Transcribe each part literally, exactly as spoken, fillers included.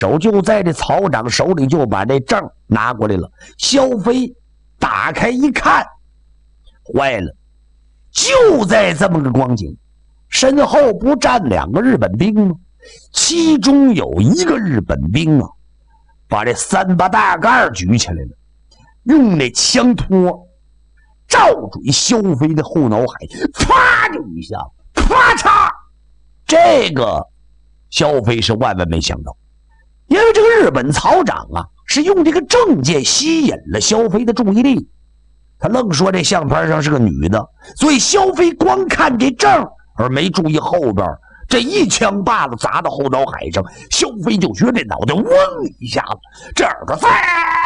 手就在这曹长手里就把这证拿过来了。萧飞打开一看，坏了，就在这么个光景，身后不站两个日本兵吗？其中有一个日本兵啊，把这三把大盖举起来了，用那枪托照准萧飞的后脑海，啪就一下，啪嚓！这个萧飞是万万没想到，因为这个日本曹长啊，是用这个证件吸引了萧飞的注意力。他愣说这相片上是个女的，所以萧飞光看这证而没注意后边这一枪把子砸到后脑海上，萧飞就觉得这脑袋嗡一下子，这耳朵栽，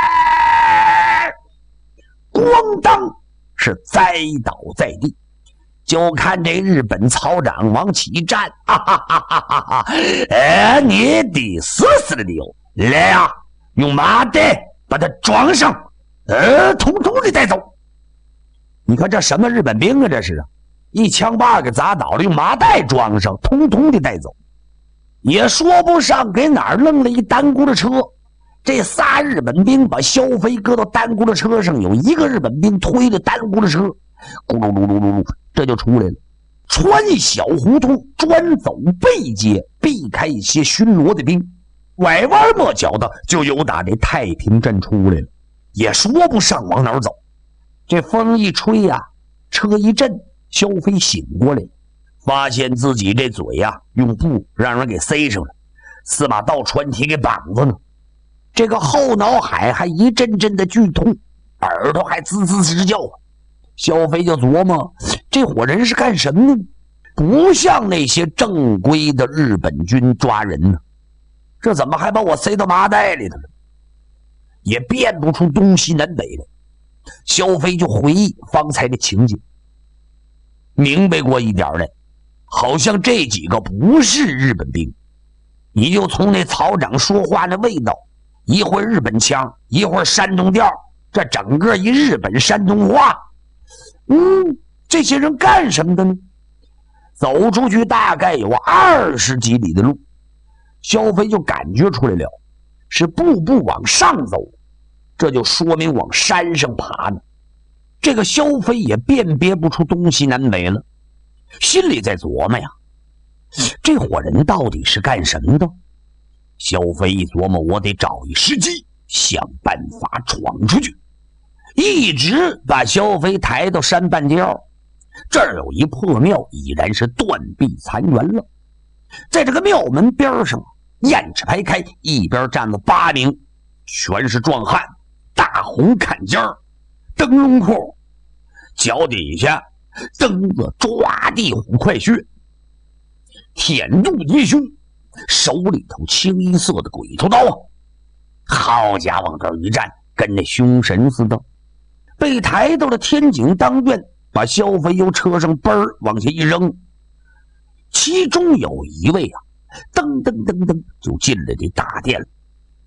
咣当是栽倒在地。就看这日本曹长往起一站，哈哈哈哈哈哈！哎，你得死死的哟！来呀、啊，用麻袋把他装上，呃，统统的带走。你看这什么日本兵啊？这是啊，一枪把给砸倒了，用麻袋装上，统统的带走。也说不上给哪儿弄了一单轱辘车。这仨日本兵把萧飞搁到单轱辘车上，有一个日本兵推着单轱辘车，咕噜噜噜噜噜，这就出来了。穿一小胡同，专走背街，避开一些巡逻的兵，拐弯抹角的就由打这太平镇出来了。也说不上往哪儿走。这风一吹呀、啊，车一震，萧飞醒过来，发现自己这嘴呀、啊、用布让人给塞上了，司马道穿铁给绑着呢。这个后脑海还一阵阵的剧痛，耳朵还滋滋直叫啊。萧飞就琢磨，这伙人是干什么呢？不像那些正规的日本军抓人呢，这怎么还把我塞到麻袋里头了？也辨不出东西南北来。萧飞就回忆方才的情景，明白过一点来，好像这几个不是日本兵。你就从那曹长说话那味道，一会儿日本腔，一会儿山东调，这整个一日本山东话。嗯，这些人干什么的呢？走出去大概有二十几里的路，萧飞就感觉出来了，是步步往上走，这就说明往山上爬呢。这个萧飞也辨别不出东西南北了，心里在琢磨呀，这伙人到底是干什么的？萧飞一琢磨，我得找一时机，想办法闯出去。一直把萧飞抬到山半吊，这儿有一破庙，已然是断壁残垣了。在这个庙门边上，雁翅排开，一边站了八名，全是壮汉，大红坎肩儿，灯笼裤，脚底下蹬子抓地虎快靴，舔肚叠胸，手里头清一色的鬼头刀啊！好家伙，往这儿一站，跟那凶神似的。被抬到了天井当院，把萧飞由车上嘣儿往下一扔，其中有一位啊，噔噔噔噔就进了这大殿了。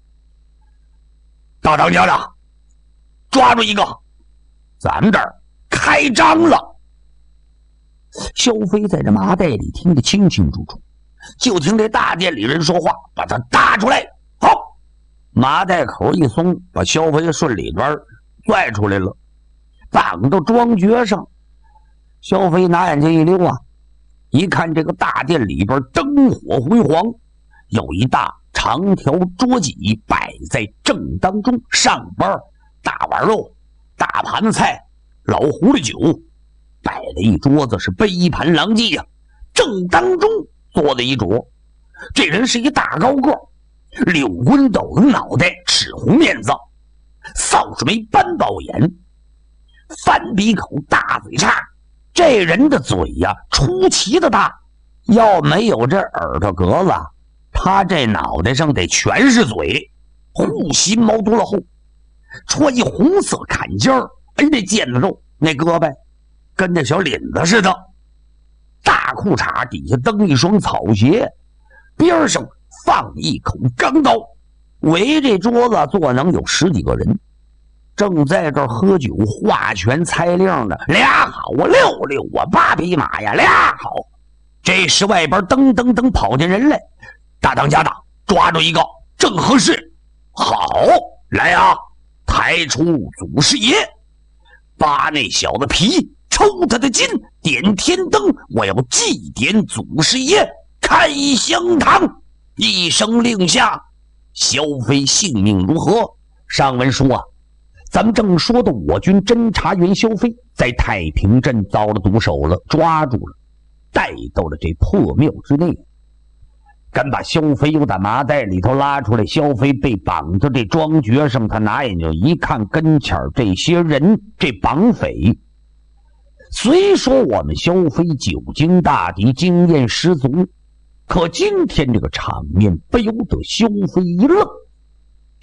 大当家的，抓住一个，咱们这儿开张了。萧飞在这麻袋里听得清清楚楚，就听这大殿里人说话，把他搭出来。好，麻袋口一松，把萧飞顺里边拽出来了，绑到庄爵上。萧飞拿眼睛一溜啊，一看这个大殿里边灯火辉煌，有一大长条桌几摆在正当中，上边大碗肉、大盘菜、老狐狸酒，摆了一桌子是杯盘狼藉呀、啊。正当中坐了一桌，这人是一大高个，柳棍斗的脑袋，赤红面子，扫帚眉斑宝眼，翻鼻口，大嘴叉。这人的嘴呀、啊、出奇的大，要没有这耳朵格子，他这脑袋上得全是嘴。护心毛多了厚，穿一红色坎肩儿，哎，那腱子肉，那胳膊跟那小领子似的。大裤衩底下蹬一双草鞋，边上放一口钢刀。围这桌子坐能有十几个人，正在这儿喝酒划拳猜令呢。俩好啊，六六啊，八匹马呀，俩好。这时外边噔噔噔跑进人来，大当家的，抓住一个， 正合适。好，来啊，抬出祖师爷，扒那小子皮，抽他的筋，点天灯，我要祭奠祖师爷，开香堂。一声令下，萧飞性命如何？上文书啊，咱们正说的我军侦察员萧飞在太平镇遭了毒手了，抓住了，带到了这破庙之内。敢把萧飞又打麻袋里头拉出来，萧飞被绑着这庄爵上，他拿眼睛一看，跟前这些人，这绑匪。虽说我们萧飞久经大敌，经验十足，可今天这个场面不由得萧飞一愣。